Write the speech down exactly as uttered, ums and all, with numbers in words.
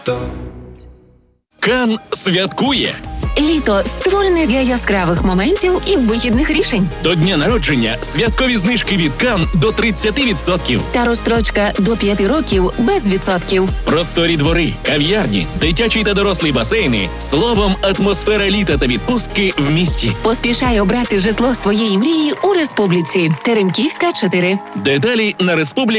Кан святкує. Літо створене для яскравих моментів і вихідних рішень. До дня народження святкові знижки від Кан до тридцять відсотків. Та розстрочка до п'яти років без відсотків. Просторі двори, кав'ярні, дитячі та дорослі басейни. Словом, атмосфера літа та відпустки в місті. Поспішай обрати житло своєї мрії у Республіці. Теремківська, чотири. Деталі на республіка.